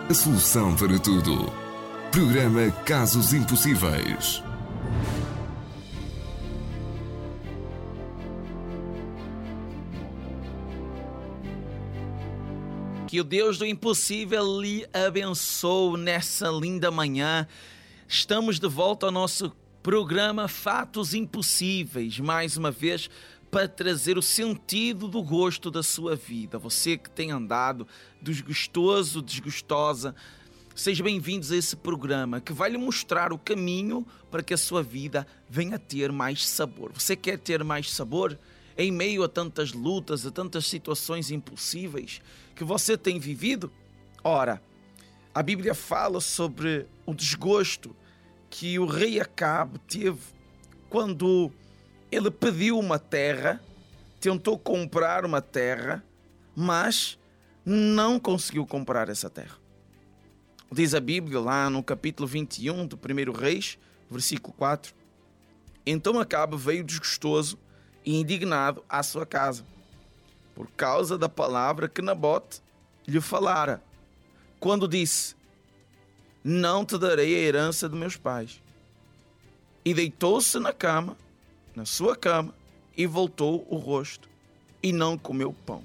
a solução para tudo. Programa Casos Impossíveis. Que o Deus do impossível lhe abençoe nessa linda manhã. Estamos de volta ao nosso programa Fatos Impossíveis, mais uma vez para trazer o sentido do gosto da sua vida. Você que tem andado desgostoso, desgostosa, sejam bem-vindos a esse programa que vai lhe mostrar o caminho para que a sua vida venha a ter mais sabor. Você quer ter mais sabor? Em meio a tantas lutas, a tantas situações impossíveis que você tem vivido? Ora, a Bíblia fala sobre o desgosto que o rei Acabe teve quando ele pediu uma terra, tentou comprar uma terra, mas não conseguiu comprar essa terra. Diz a Bíblia lá no capítulo 21 do 1 Reis, versículo 4. Então Acabe veio desgostoso e indignado à sua casa, por causa da palavra que Nabote lhe falara, quando disse: não te darei a herança de meus pais. E deitou-se na sua cama, e voltou o rosto, e não comeu pão.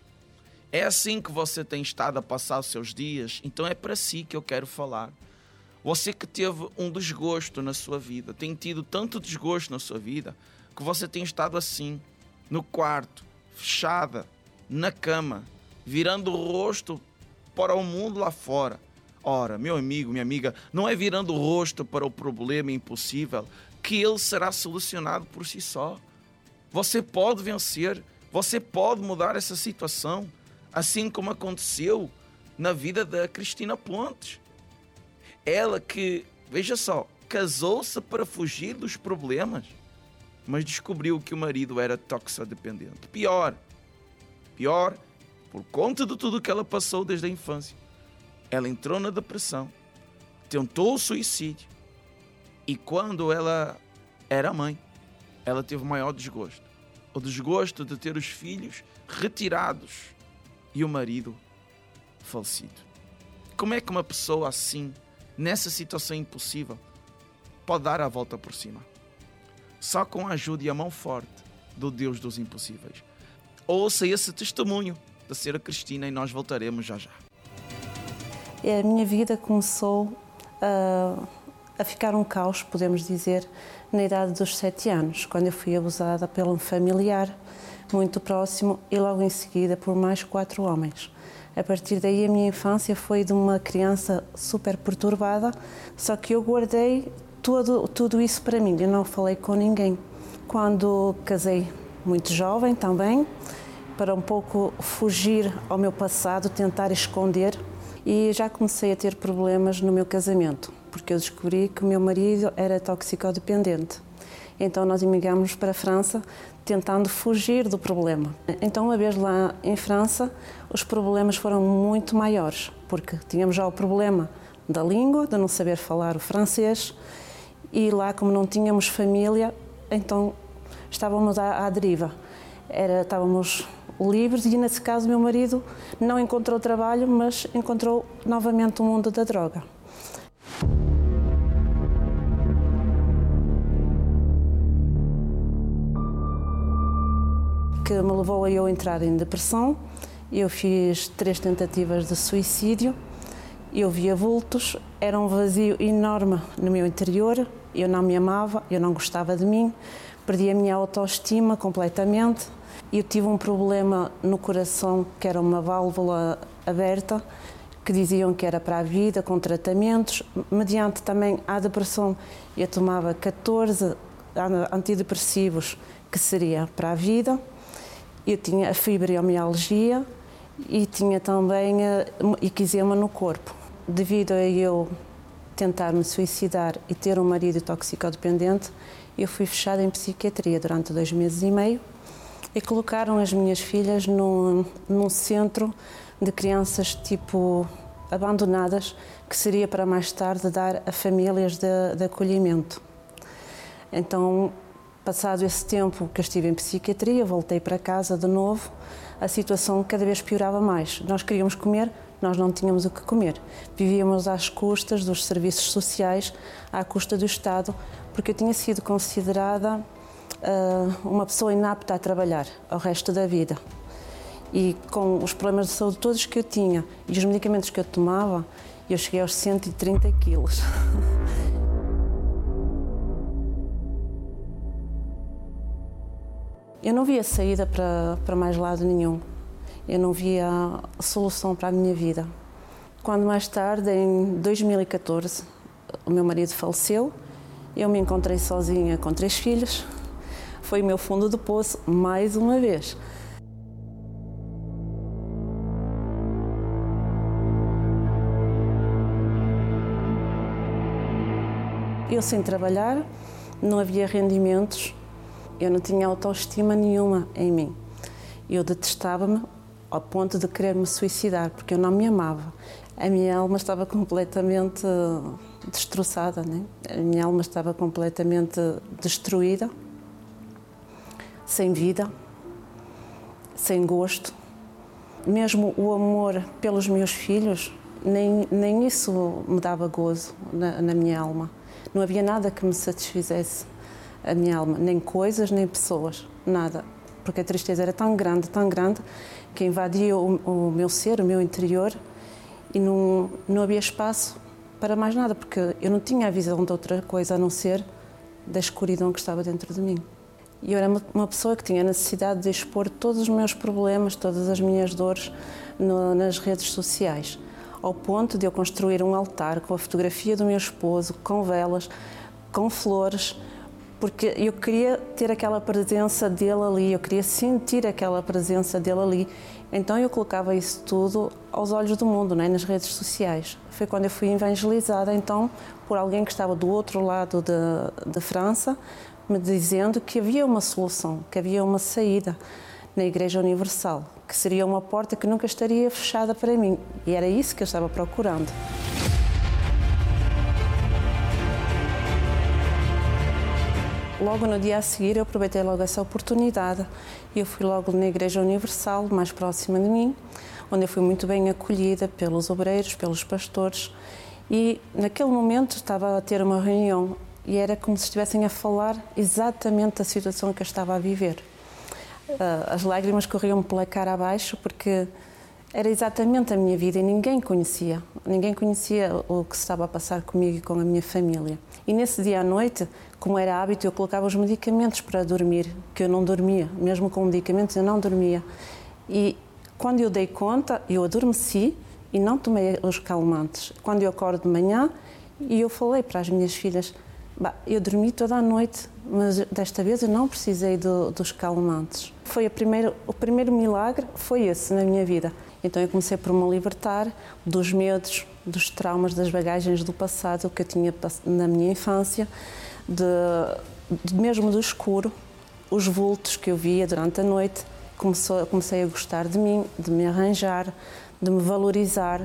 É assim que você tem estado a passar os seus dias? Então é para si que eu quero falar. Você que teve um desgosto na sua vida, tem tido tanto desgosto na sua vida, que você tem estado assim, no quarto, fechada, na cama, virando o rosto para o mundo lá fora. Ora, meu amigo, minha amiga, não é virando o rosto para o problema impossível que ele será solucionado por si só. Você pode vencer, você pode mudar essa situação, assim como aconteceu na vida da Cristina Pontes. Ela que, veja só, casou-se para fugir dos problemas, mas descobriu que o marido era toxicodependente. Pior, por conta de tudo que ela passou desde a infância, ela entrou na depressão, tentou o suicídio, e quando ela era mãe, ela teve o maior desgosto. O desgosto de ter os filhos retirados e o marido falecido. Como é que uma pessoa assim, nessa situação impossível, pode dar a volta por cima? Só com a ajuda e a mão forte do Deus dos impossíveis. Ouça esse testemunho da senhora Cristina e nós voltaremos já já. A minha vida começou a ficar um caos, podemos dizer, na idade dos 7 anos, quando eu fui abusada por um familiar muito próximo e logo em seguida por mais 4 homens. A partir daí a minha infância foi de uma criança super perturbada, só que eu guardei tudo isso para mim, eu não falei com ninguém. Quando casei muito jovem também, para um pouco fugir ao meu passado, tentar esconder, e já comecei a ter problemas no meu casamento, porque eu descobri que o meu marido era toxicodependente. Então nós emigramos para a França tentando fugir do problema. Então uma vez lá em França, os problemas foram muito maiores, porque tínhamos já o problema da língua, de não saber falar o francês, e lá, como não tínhamos família, então estávamos à deriva. Estávamos livres e, nesse caso, meu marido não encontrou trabalho, mas encontrou novamente o mundo da droga. Que me levou a eu entrar em depressão. Eu fiz 3 tentativas de suicídio. Eu via vultos, era um vazio enorme no meu interior, eu não me amava, eu não gostava de mim, perdi a minha autoestima completamente. Eu tive um problema no coração, que era uma válvula aberta, que diziam que era para a vida, com tratamentos. Mediante também a depressão, eu tomava 14 antidepressivos, que seria para a vida. Eu tinha a fibromialgia e tinha também eczema no corpo. Devido a eu tentar me suicidar e ter um marido toxicodependente, eu fui fechada em psiquiatria durante 2 meses e meio e colocaram as minhas filhas num centro de crianças tipo abandonadas, que seria para mais tarde dar a famílias de acolhimento. Então, passado esse tempo que eu estive em psiquiatria, voltei para casa de novo, a situação cada vez piorava mais. Nós queríamos comer, nós não tínhamos o que comer. Vivíamos às custas dos serviços sociais, à custa do Estado, porque eu tinha sido considerada uma pessoa inapta a trabalhar ao resto da vida. E com os problemas de saúde todos que eu tinha e os medicamentos que eu tomava, eu cheguei aos 130 quilos. Eu não via saída para mais lado nenhum. Eu não via solução para a minha vida. Quando mais tarde, em 2014, o meu marido faleceu, eu me encontrei sozinha com 3 filhos. Foi o meu fundo do poço, mais uma vez. Eu sem trabalhar, não havia rendimentos, eu não tinha autoestima nenhuma em mim. Eu detestava-me ao ponto de querer me suicidar, porque eu não me amava. A minha alma estava completamente destroçada, né? A minha alma estava completamente destruída, sem vida, sem gosto. Mesmo o amor pelos meus filhos, nem isso me dava gozo na minha alma. Não havia nada que me satisfizesse a minha alma, nem coisas, nem pessoas, nada. Porque a tristeza era tão grande, que invadia o meu ser, o meu interior, e não havia espaço para mais nada, porque eu não tinha a visão de outra coisa a não ser da escuridão que estava dentro de mim. E eu era uma pessoa que tinha necessidade de expor todos os meus problemas, todas as minhas dores nas redes sociais, ao ponto de eu construir um altar com a fotografia do meu esposo, com velas, com flores, porque eu queria ter aquela presença dele ali, eu queria sentir aquela presença dele ali. Então eu colocava isso tudo aos olhos do mundo, né, nas redes sociais. Foi quando eu fui evangelizada, então, por alguém que estava do outro lado de França, me dizendo que havia uma solução, que havia uma saída na Igreja Universal, que seria uma porta que nunca estaria fechada para mim. E era isso que eu estava procurando. Logo no dia a seguir, eu aproveitei logo essa oportunidade e eu fui logo na Igreja Universal, mais próxima de mim, onde eu fui muito bem acolhida pelos obreiros, pelos pastores, e naquele momento estava a ter uma reunião e era como se estivessem a falar exatamente da situação que eu estava a viver. As lágrimas corriam-me pela cara abaixo porque era exatamente a minha vida e ninguém conhecia o que se estava a passar comigo e com a minha família. E nesse dia à noite, como era hábito, eu colocava os medicamentos para dormir, que eu não dormia, mesmo com medicamentos eu não dormia. E quando eu dei conta, eu adormeci e não tomei os calmantes. Quando eu acordo de manhã, e eu falei para as minhas filhas, eu dormi toda a noite, mas desta vez eu não precisei dos calmantes. O primeiro milagre foi esse na minha vida. Então eu comecei por me libertar dos medos, dos traumas, das bagagens do passado que eu tinha na minha infância, mesmo do escuro, os vultos que eu via durante a noite. Comecei a gostar de mim, de me arranjar, de me valorizar.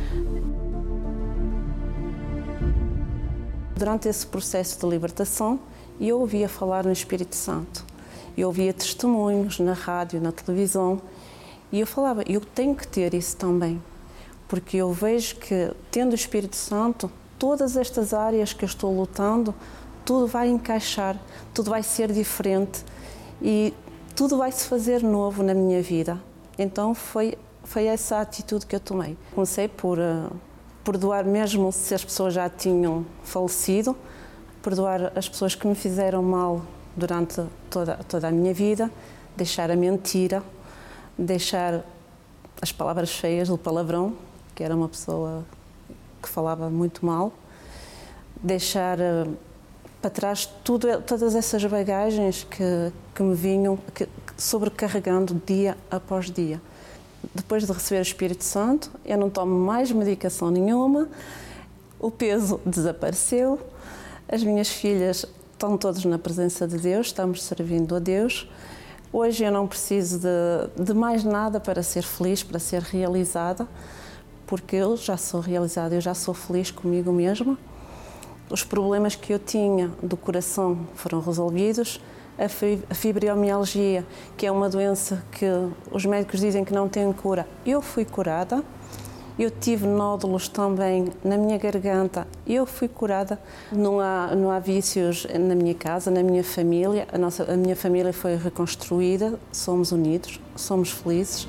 Durante esse processo de libertação, eu ouvia falar no Espírito Santo. Eu ouvia testemunhos na rádio, na televisão, e eu falava, eu tenho que ter isso também, porque eu vejo que, tendo o Espírito Santo, todas estas áreas que eu estou lutando, tudo vai encaixar, tudo vai ser diferente e tudo vai se fazer novo na minha vida. Então foi essa a atitude que eu tomei. Comecei por perdoar mesmo se as pessoas já tinham falecido, perdoar as pessoas que me fizeram mal durante toda a minha vida, deixar a mentira, deixar as palavras feias do palavrão, que era uma pessoa que falava muito mal, deixar para trás todas essas bagagens que me vinham sobrecarregando dia após dia. Depois de receber o Espírito Santo, eu não tomo mais medicação nenhuma, o peso desapareceu, as minhas filhas estão todas na presença de Deus, estamos servindo a Deus. Hoje eu não preciso de mais nada para ser feliz, para ser realizada, porque eu já sou realizada, eu já sou feliz comigo mesma. Os problemas que eu tinha do coração foram resolvidos. A fibromialgia, que é uma doença que os médicos dizem que não tem cura, eu fui curada Eu tive nódulos também na minha garganta. Eu fui curada. Não há vícios na minha casa, na minha família. A minha família foi reconstruída. Somos unidos, somos felizes.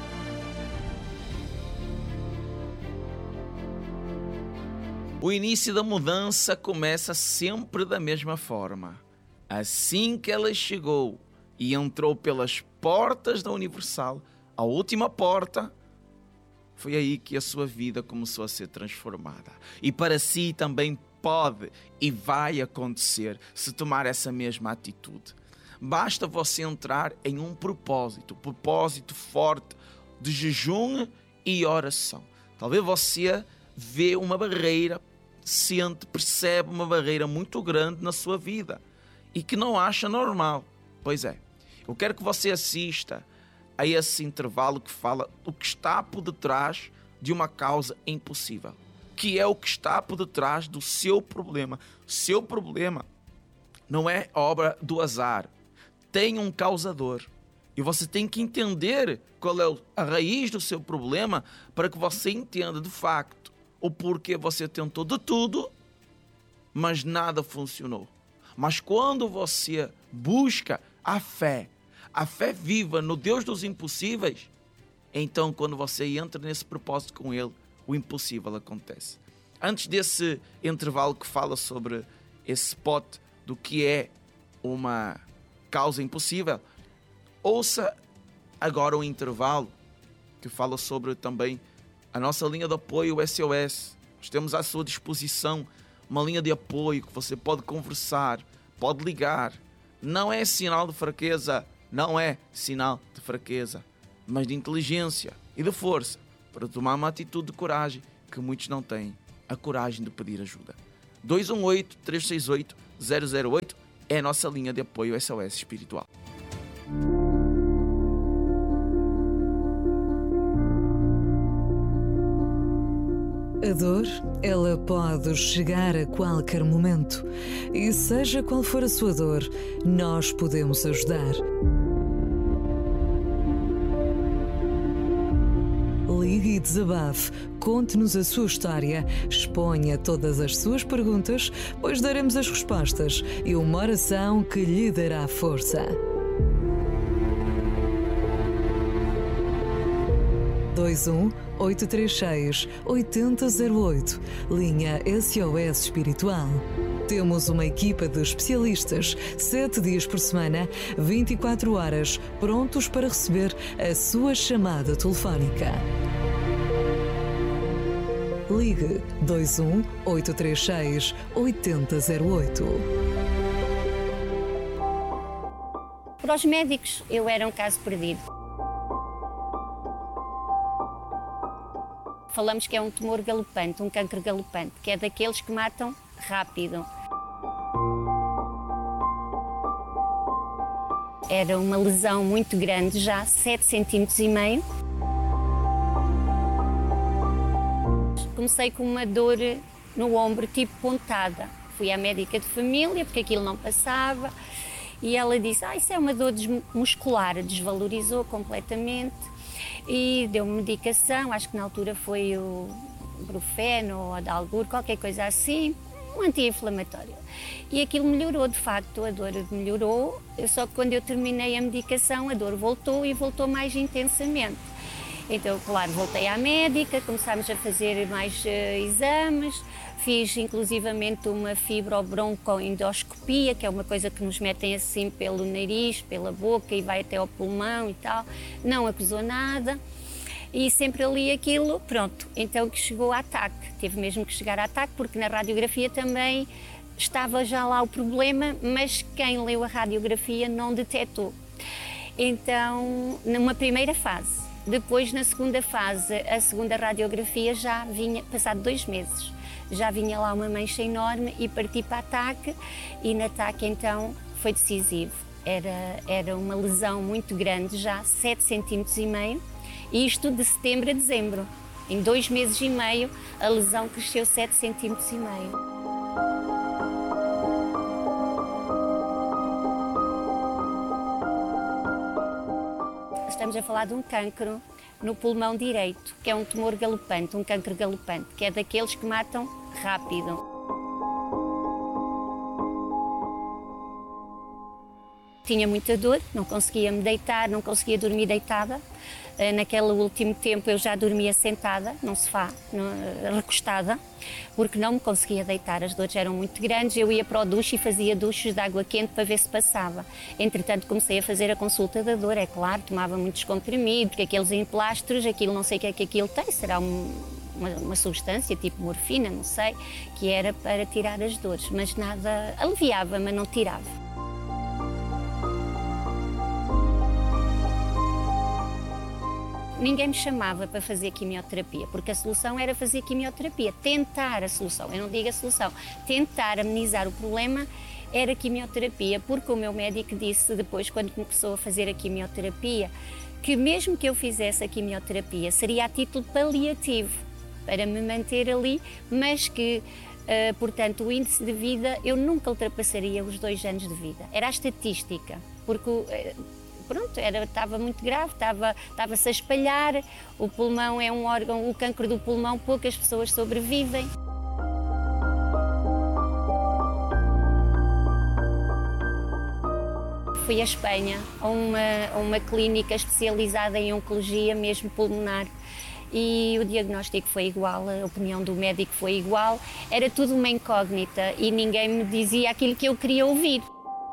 O início da mudança começa sempre da mesma forma. Assim que ela chegou e entrou pelas portas da Universal, a última porta, foi aí que a sua vida começou a ser transformada. E para si também pode e vai acontecer se tomar essa mesma atitude. Basta você entrar em um propósito forte de jejum e oração. Talvez você vê uma barreira, percebe uma barreira muito grande na sua vida e que não acha normal. Pois é, eu quero que você assista a esse intervalo que fala o que está por detrás de uma causa impossível, que é o que está por detrás do seu problema. O seu problema não é obra do azar, tem um causador. E você tem que entender qual é a raiz do seu problema para que você entenda de facto o porquê você tentou de tudo, mas nada funcionou. Mas quando você busca a fé viva no Deus dos impossíveis, então quando você entra nesse propósito com Ele, o impossível acontece. Antes desse intervalo que fala sobre esse spot do que é uma causa impossível, ouça agora um intervalo que fala sobre também a nossa linha de apoio, o SOS. Nós temos à sua disposição uma linha de apoio que você pode conversar, pode ligar. Não é sinal de fraqueza, mas de inteligência e de força para tomar uma atitude de coragem que muitos não têm, a coragem de pedir ajuda. 218-368-008 é a nossa linha de apoio SOS espiritual. A dor, ela pode chegar a qualquer momento. E seja qual for a sua dor, nós podemos ajudar. Ligue e desabafe, conte-nos a sua história, exponha todas as suas perguntas, pois daremos as respostas e uma oração que lhe dará força. 21-836-8008, linha SOS Espiritual. Temos uma equipa de especialistas, 7 dias por semana, 24 horas, prontos para receber a sua chamada telefónica. Ligue 21-836-8008. Para os médicos, eu era um caso perdido. Falamos que é um tumor galopante, um cancro galopante, que é daqueles que matam rápido. Era uma lesão muito grande, já 7,5 cm. Comecei com uma dor no ombro, tipo pontada. Fui à médica de família, porque aquilo não passava, e ela disse, isso é uma dor muscular, desvalorizou completamente. E deu-me medicação, acho que na altura foi o Brufeno ou Adalgur, qualquer coisa assim, um anti-inflamatório. E aquilo melhorou, de facto, a dor melhorou, só que quando eu terminei a medicação, a dor voltou e voltou mais intensamente. Então, claro, voltei à médica, começámos a fazer mais exames, fiz inclusivamente uma fibrobroncoendoscopia, que é uma coisa que nos metem assim pelo nariz, pela boca e vai até ao pulmão e tal. Não acusou nada e sempre ali aquilo, pronto. Então que chegou a ataque, teve mesmo que chegar a ataque, porque na radiografia também estava já lá o problema, mas quem leu a radiografia não detectou. Então, numa primeira fase. Depois, na segunda fase, a segunda radiografia já vinha, passado 2 meses, já vinha lá uma mancha enorme e parti para ataque, e no ataque então foi decisivo. Era uma lesão muito grande, já 7,5 cm, e isto de setembro a dezembro. Em 2 meses e meio, a lesão cresceu 7,5 cm. Estamos a falar de um cancro no pulmão direito, que é um tumor galopante, um cancro galopante, que é daqueles que matam rápido. Tinha muita dor, não conseguia me deitar, não conseguia dormir deitada. Naquele último tempo eu já dormia sentada, num sofá, recostada, porque não me conseguia deitar, as dores eram muito grandes. Eu ia para o duche e fazia duches de água quente para ver se passava. Entretanto comecei a fazer a consulta da dor, é claro, tomava muitos comprimidos, porque aqueles emplastros, aquilo não sei o que é que aquilo tem, será uma substância tipo morfina, não sei, que era para tirar as dores, mas nada, aliviava, mas não tirava. Ninguém me chamava para fazer quimioterapia, porque a solução era fazer quimioterapia, tentar a solução, eu não digo a solução, tentar amenizar o problema era quimioterapia, porque o meu médico disse depois, quando começou a fazer a quimioterapia, que mesmo que eu fizesse a quimioterapia seria a título paliativo, para me manter ali, mas que, portanto, o índice de vida, eu nunca ultrapassaria os 2 anos de vida, era a estatística, porque... Pronto, estava muito grave, estava-se a espalhar, o pulmão é um órgão, o cancro do pulmão, poucas pessoas sobrevivem. Fui à Espanha, a uma clínica especializada em oncologia, mesmo pulmonar, e o diagnóstico foi igual, a opinião do médico foi igual, era tudo uma incógnita e ninguém me dizia aquilo que eu queria ouvir.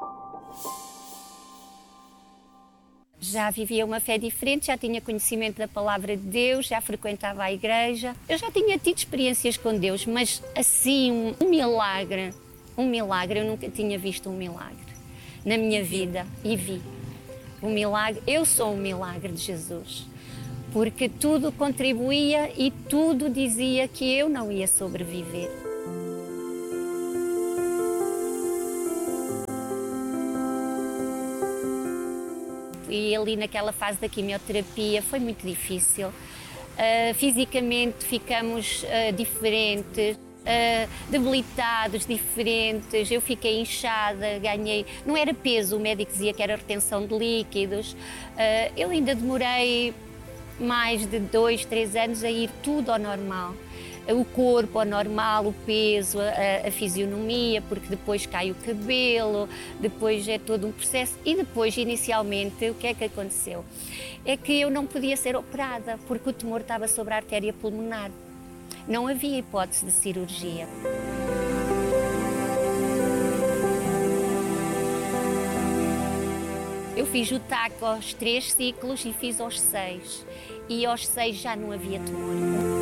Já vivia uma fé diferente, já tinha conhecimento da palavra de Deus, já frequentava a igreja. Eu já tinha tido experiências com Deus, mas assim, um milagre, eu nunca tinha visto um milagre na minha vida e vi. O milagre, eu sou um milagre de Jesus, porque tudo contribuía e tudo dizia que eu não ia sobreviver. E ali naquela fase da quimioterapia foi muito difícil. Fisicamente ficamos diferentes, debilitados, diferentes. Eu fiquei inchada, ganhei... Não era peso, o médico dizia que era retenção de líquidos. Eu ainda demorei mais de 2, 3 anos a ir tudo ao normal. O corpo ao normal, o peso, a fisionomia, porque depois cai o cabelo, depois é todo um processo. E depois, inicialmente, o que é que aconteceu? É que eu não podia ser operada, porque o tumor estava sobre a artéria pulmonar. Não havia hipótese de cirurgia. Eu fiz o TAC aos 3 ciclos e fiz aos 6. E aos 6 já não havia tumor.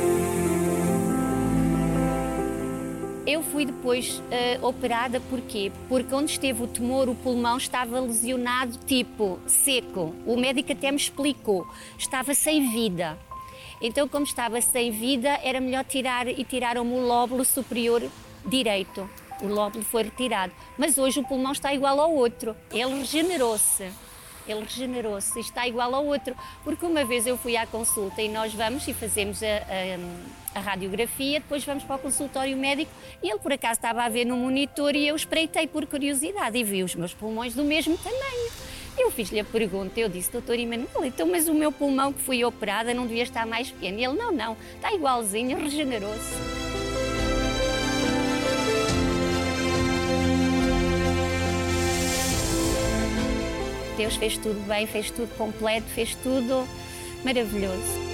Eu fui depois operada, porquê? Porque onde esteve o tumor, o pulmão estava lesionado, tipo seco. O médico até me explicou, estava sem vida. Então, como estava sem vida, era melhor tirar, e tiraram-me o lóbulo superior direito. O lóbulo foi retirado. Mas hoje o pulmão está igual ao outro. Ele regenerou-se, está igual ao outro. Porque uma vez eu fui à consulta e nós vamos e fazemos a radiografia, depois vamos para o consultório médico e ele por acaso estava a ver no monitor e eu espreitei por curiosidade e vi os meus pulmões do mesmo tamanho. Eu fiz-lhe a pergunta, eu disse, doutor Emanuel, então mas o meu pulmão que fui operada não devia estar mais pequeno? E ele, não, está igualzinho, regenerou-se. Deus fez tudo bem, fez tudo completo, fez tudo maravilhoso.